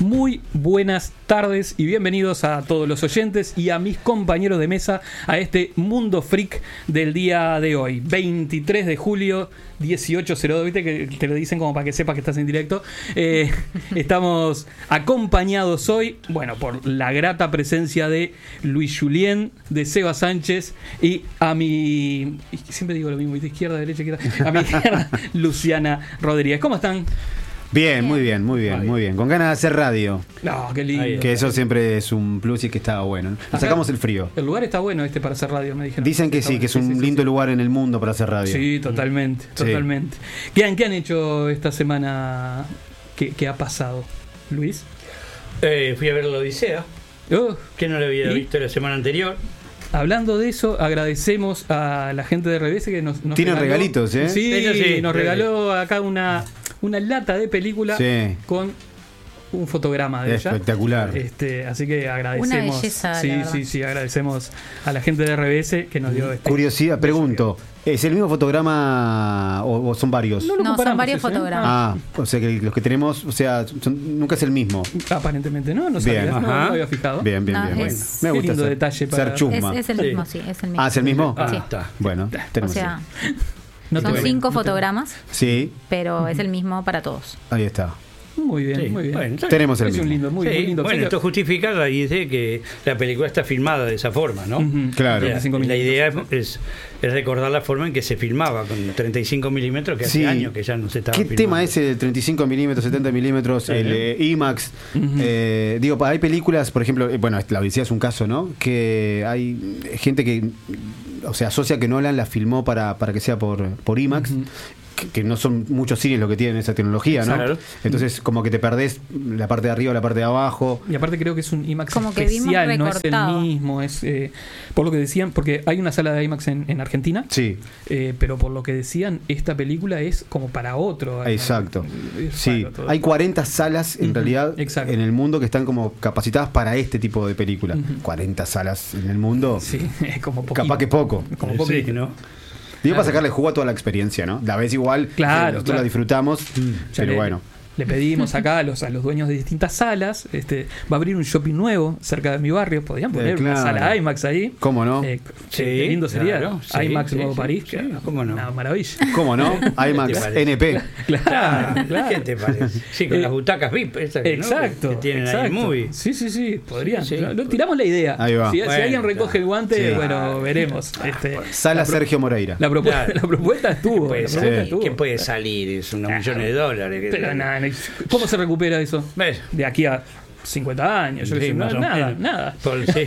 Muy buenas tardes y bienvenidos a todos los oyentes y a mis compañeros de mesa a este Mundo Freak del día de hoy, 23 de julio, 18:02, viste que te lo dicen como para que sepas que estás en directo. Estamos acompañados hoy, bueno, por la grata presencia de Luis Julien, de Seba Sánchez y a mi, siempre digo lo mismo, de izquierda, derecha, izquierda, a mi izquierda, Luciana Rodríguez. ¿Cómo están? Bien, muy bien, muy bien, muy bien. Con ganas de hacer radio. No, qué lindo. Que eso siempre es un plus y que está bueno. Nos sacamos el frío. El lugar está bueno para hacer radio, me dijeron. Dicen que sí, que es un lindo lugar en el mundo para hacer radio. Sí, totalmente, totalmente. ¿Qué han hecho esta semana? ¿Qué ha pasado? ¿Luis? Fui a ver la Odisea, que no la había visto la semana anterior. Hablando de eso, agradecemos a la gente de RBS que nos tienen regaló, regalitos, ¿eh? Sí, nos regaló acá una lata de película con un fotograma de ella. Espectacular. Así que agradecemos. Una belleza, sí, agradecemos a la gente de RBS que nos dio Curiosidad, pregunto, ¿es el mismo fotograma o son varios? No, son varios fotogramas. O sea que los que tenemos, o sea, nunca es el mismo. Aparentemente no sabía, no había fijado. Bien. Bueno. Me gusta lindo detalle para ser chusma. Es el mismo, sí, es el mismo. ¿Es el mismo? Sí. Está. Bueno, tenemos. O sea, son 5 fotogramas, pero es el mismo para todos. Ahí está. Muy bien, muy bien. Bueno, tenemos el mismo. Un lindo, muy lindo. Bueno, esto justifica la idea de que la película está filmada de esa forma, ¿no? Claro. La idea es recordar la forma en que se filmaba con 35 milímetros, que hace años que ya no se estaba filmando. ¿Qué tema ese de 35 milímetros, 70 milímetros, el IMAX? Digo, hay películas, por ejemplo, bueno, la Odisea es un caso, ¿no? Que hay gente que, o sea, asocia que Nolan la filmó para que sea por IMAX. Que no son muchos cines los que tienen esa tecnología, ¿no? Claro. Entonces como que te perdés la parte de arriba o la parte de abajo. Y aparte creo que es un IMAX como especial, que no es el mismo, es por lo que decían, porque hay una sala de IMAX en Argentina, pero por lo que decían, esta película es como para otro. Exacto. Sí, hay 40 salas en realidad en el mundo que están como capacitadas para este tipo de película. 40 salas en el mundo. Sí, es como poquito. Capaz que poco. Como poquito, ¿no? Digo, para sacarle jugo a toda la experiencia, ¿no? La ves igual, nosotros la disfrutamos, pero bueno. Le pedimos acá a los dueños de distintas salas, va a abrir un shopping nuevo cerca de mi barrio, podrían poner una sala IMAX ahí. ¿Cómo no? Qué lindo sería, claro, IMAX Nuevo París, ¿cómo no? Una maravilla. ¿Cómo no? IMAX NP. Claro. ¿Qué te parece? Sí, con las butacas VIP, exacto, que tienen ahí muy. Sí, podrían. Tiramos la idea. Ahí va. Si alguien recoge el guante, bueno, veremos. Sala Sergio Moreira. La propuesta estuvo. ¿Qué puede salir? Es unos millones de dólares. Pero nada. ¿Cómo se recupera eso? De aquí a 50 años, yo nada.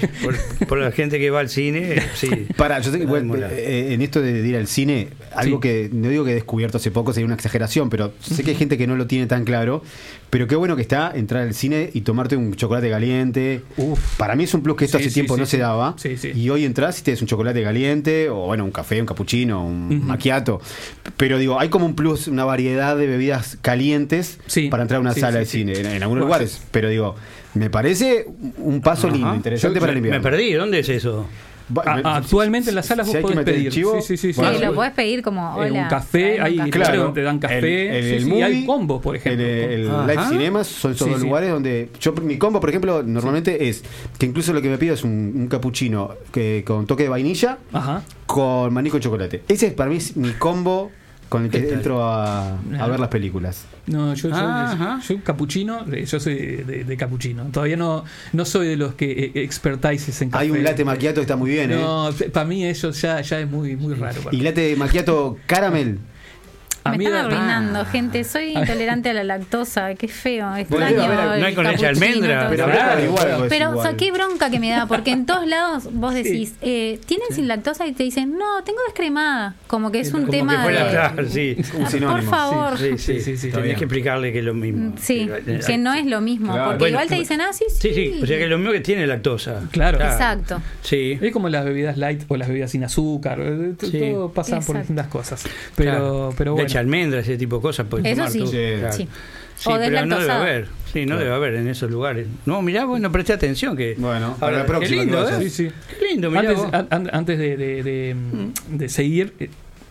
Por la gente que va al cine, sí. Yo sé que en esto de ir al cine, algo que no digo que he descubierto hace poco, sería una exageración, pero sé que hay gente que no lo tiene tan claro. Pero qué bueno que está entrar al cine y tomarte un chocolate caliente. Para mí es un plus que esto hace tiempo no se daba. Y hoy entras y te des un chocolate caliente, o bueno, un café, un cappuccino, un macchiato. Pero digo, hay como un plus, una variedad de bebidas calientes para entrar a una sala de cine. En algunos lugares. Pero digo, me parece un paso lindo, interesante para el invierno. Me perdí, ¿dónde es eso? Actualmente en las salas vos podés pedir. Sí, lo podés pedir como hola. Un café, hay lugares donde te dan café. El movie, hay combos, por ejemplo. El Live Cinemas son esos dos lugares donde mi combo, por ejemplo, normalmente es que incluso lo que me pido es un cappuccino con toque de vainilla con maní con chocolate. Ese es para mí mi combo con el que entro a ver las películas. No, yo capuchino, yo soy de capuchino. Todavía no soy de los que expertises en café. Hay un latte macchiato que está muy bien, No, para mí eso ya es muy raro. ¿Y latte macchiato caramel? Me están arruinando, gente. Soy intolerante a la lactosa. Qué feo. Extraño. No hay con leche de almendra. Pero qué bronca que me da. Porque en todos lados vos decís, ¿tienen sin lactosa? Y te dicen, no, tengo descremada. Como que es un tema de. Un sinónimo. Por favor. Sí. Tenés que explicarle que es lo mismo. Sí, que no es lo mismo. Porque igual te dicen, sí. Sí, o sea que es lo mismo que tiene lactosa. Claro. Exacto. Sí. Es como las bebidas light o las bebidas sin azúcar. Todo pasa por distintas cosas. Pero bueno. Almendras, ese tipo de cosas puedes eso tomar sí, tú. sí. Pero no debe haber. No debe haber en esos lugares. No, mirá, bueno, presté atención que. Bueno, para la próxima. Qué lindo, Qué lindo, mirá antes de seguir,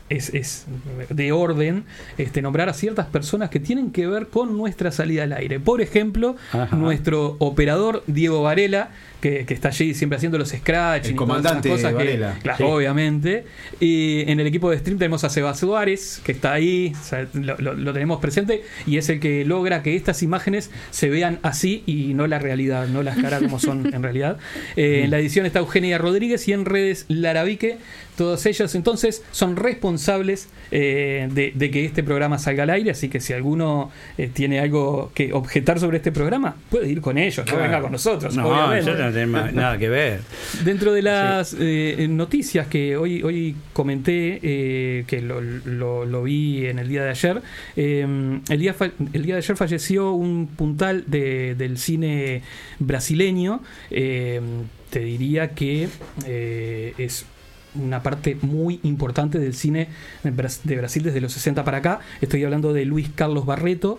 es de orden nombrar a ciertas personas que tienen que ver con nuestra salida al aire. Por ejemplo, nuestro operador Diego Varela, que está allí siempre haciendo los scratch, el comandante cosas Varela. Claro, obviamente. Y en el equipo de stream tenemos a Seba Suárez, que está ahí, o sea, lo tenemos presente, y es el que logra que estas imágenes se vean así y no la realidad, no las caras como son en realidad. En la edición está Eugenia Rodríguez y en redes Lara Vique. Todos ellos entonces son responsables de que este programa salga al aire, así que si alguno tiene algo que objetar sobre este programa, puede ir con ellos, no venga con nosotros, obviamente. Yo no tengo nada que ver. Dentro de las noticias que hoy comenté, que lo vi en el día de ayer, el día de ayer falleció un puntal del cine brasileño. Te diría que es una parte muy importante del cine de Brasil desde los 60 para acá. Estoy hablando de Luis Carlos Barreto,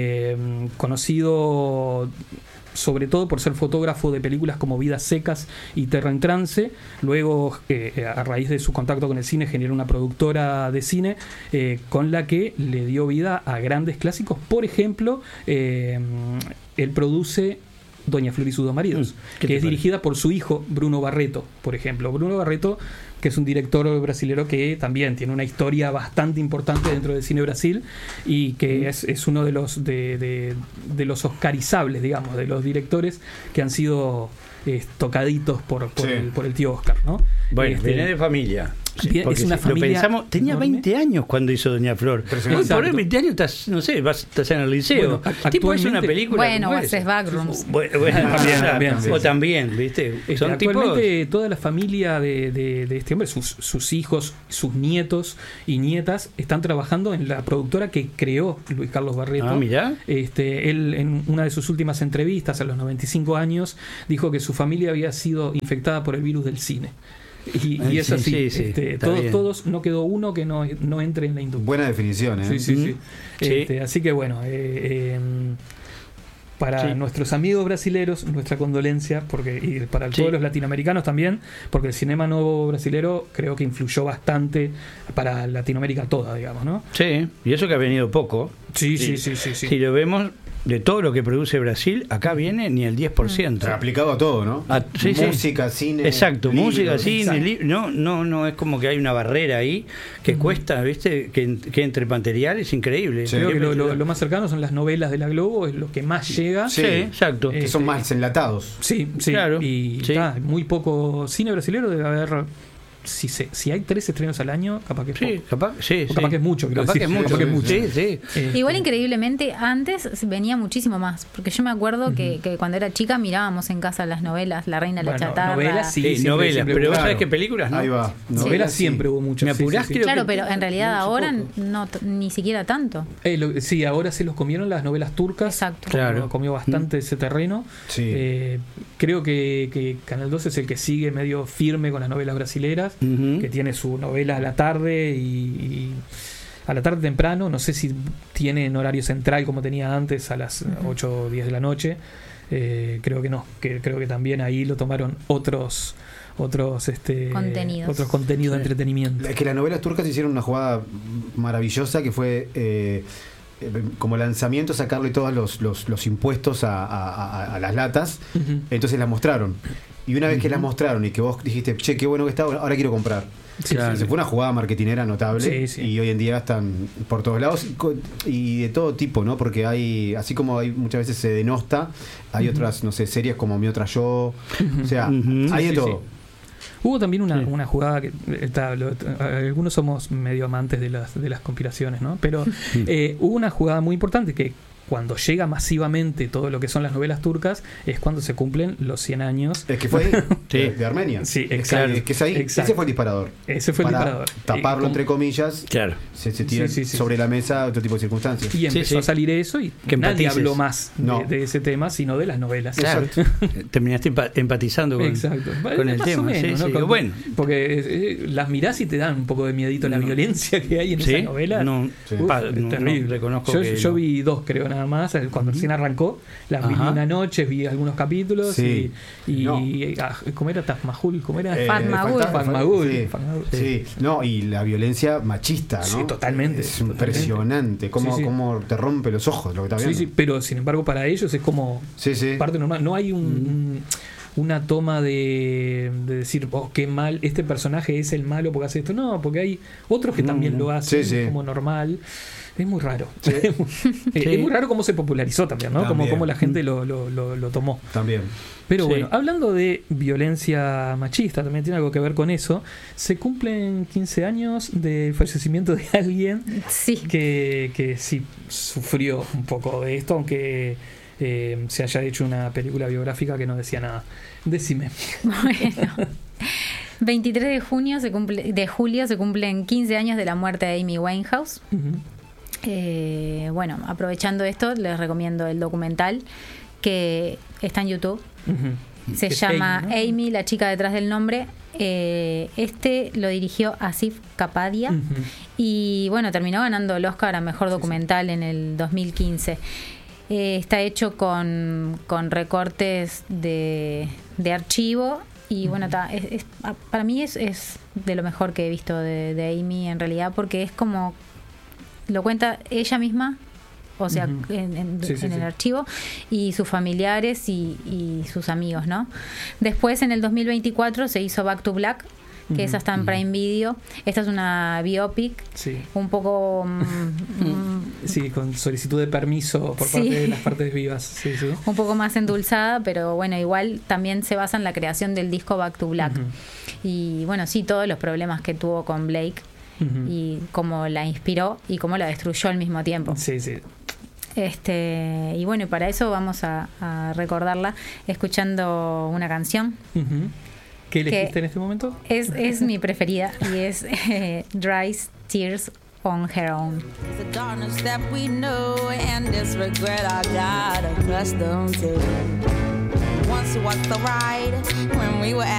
conocido sobre todo por ser fotógrafo de películas como Vidas Secas y Terra en Trance. Luego, a raíz de su contacto con el cine, generó una productora de cine con la que le dio vida a grandes clásicos. Por ejemplo, él produce Doña Flor y sus dos maridos, que es dirigida por su hijo Bruno Barreto, por ejemplo. Bruno Barreto, que es un director brasilero que también tiene una historia bastante importante dentro del cine Brasil y que es uno de los oscarizables, digamos, de los directores que han sido tocaditos por el tío Oscar, ¿no? Bueno, viene de familia. Es una familia. Lo pensamos, tenía enorme. 20 años cuando hizo Doña Flor. Hoy por hoy 20 años estás, no sé, estás en el liceo. Bueno, tipo es una película. Bueno, haces Backrooms. Bueno, también. O también, ¿viste? Son Actualmente toda la familia de este hombre, sus hijos, sus nietos y nietas, están trabajando en la productora que creó Luis Carlos Barreto. Ah, mirá. Él, en una de sus últimas entrevistas, a los 95 años, dijo que su familia había sido infectada por el virus del cine. Y es así. Todos, no quedó uno que no entre en la industria. Buena definición, ¿eh? Sí. Así que bueno, para nuestros amigos brasileros, nuestra condolencia, y para todos los latinoamericanos también, porque el cinema nuevo brasilero creo que influyó bastante para Latinoamérica toda, digamos, ¿no? Sí, y eso que ha venido poco. Sí. Si lo vemos, de todo lo que produce Brasil, acá viene ni el 10%. Aplicado a todo, ¿no? Música, cine. Exacto, libros. música, cine, no es como que hay una barrera ahí que cuesta, ¿viste? Que entre material es increíble. Sí. Creo que lo más cercano son las novelas de la Globo, es lo que más llega. Sí, exacto. Que son más enlatados. Sí, claro. Y muy poco cine brasilero debe haber. Si hay 3 estrenos al año, capaz que es poco. Capaz que es mucho. Capaz que es mucho. Sí. Igual increíblemente antes venía muchísimo más, porque yo me acuerdo que cuando era chica mirábamos en casa las novelas, La Reina de la Chatarra. Novelas, novelas, pero vos sabés que películas, ¿no? Ahí va. Novelas siempre hubo muchas. ¿Me apurás? Claro, pero en realidad ahora no ni siquiera tanto. Sí, ahora se los comieron las novelas turcas. Exacto. Claro. Comió bastante ese terreno. Sí. Creo que Canal 2 es el que sigue medio firme con las novelas brasileras, que tiene su novela a la tarde y a la tarde temprano. No sé si tiene en horario central como tenía antes a las 8 o 10 de la noche. Creo que no. Creo que también ahí lo tomaron otros contenidos de entretenimiento. Es que las novelas turcas hicieron una jugada maravillosa que fue como lanzamiento sacarle todos los impuestos a las latas. Entonces las mostraron. Y una vez que las mostraron y que vos dijiste, che, qué bueno que está, ahora quiero comprar. Claro. Se fue una jugada marketinera notable. Y hoy en día están por todos lados y de todo tipo, ¿no? Porque hay, así como hay muchas veces se denosta, hay otras, no sé, series como Mi Otra Yo. O sea, hay de todo. Hubo también una jugada que algunos somos medio amantes de las conspiraciones, ¿no? Pero hubo una jugada muy importante que cuando llega masivamente todo lo que son las novelas turcas es cuando se cumplen los 100 años. Es que fue ahí, de Armenia. Sí, exacto. Es que es ahí. Exacto. Ese fue el disparador. Para taparlo, entre comillas. Claro. Se tira sobre la mesa otro tipo de circunstancias. Y empezó a salir eso y que nadie habló más de ese tema, sino de las novelas. Claro. Terminaste empatizando con el más tema. O menos, ¿no? Bueno. Porque las mirás y te dan un poco de miedito la violencia que hay en esa novela. Terrible. Yo vi 2, creo, nada nada más, cuando recién arrancó, las vi una noche, vi algunos capítulos y ¿cómo era? Tasmahul, ¿cómo era? Fatmagul. Sí. No, y la violencia machista, ¿no? Sí, totalmente. Es impresionante cómo te rompe los ojos lo que está viendo. Sí, pero sin embargo para ellos es como parte normal. No hay una toma de decir, qué mal, este personaje es el malo porque hace esto. No, porque hay otros que también lo hacen como normal. Es muy raro. Sí. Es muy raro cómo se popularizó también, ¿no? Cómo la gente lo tomó. También. Pero bueno, hablando de violencia machista, también tiene algo que ver con eso. Se cumplen 15 años de fallecimiento de alguien que sí sufrió un poco de esto, aunque se haya hecho una película biográfica que no decía nada. Decime. Bueno, 23 de julio se cumplen 15 años de la muerte de Amy Winehouse. Bueno, aprovechando esto, les recomiendo el documental que está en YouTube. Se llama Amy, la chica detrás del nombre. Lo dirigió Asif Kapadia y bueno, terminó ganando el Oscar a Mejor Documental en el 2015. Está hecho con recortes de archivo y bueno, para mí es de lo mejor que he visto de Amy en realidad, porque es como lo cuenta ella misma, o sea, en el archivo, y sus familiares y sus amigos, ¿no? Después, en el 2024, se hizo Back to Black, que esa está en Prime Video. Esta es una biopic, un poco... con solicitud de permiso por parte de las partes vivas. Un poco más endulzada, pero bueno, igual también se basa en la creación del disco Back to Black. Y bueno, todos los problemas que tuvo con Blake y cómo la inspiró y cómo la destruyó al mismo tiempo. Y bueno, y para eso vamos a recordarla escuchando una canción. ¿Qué elegiste en este momento? Es mi preferida y es Dry Tears on Her Own. The darkness that we know and this regret I got accustomed to. Once was the ride when we were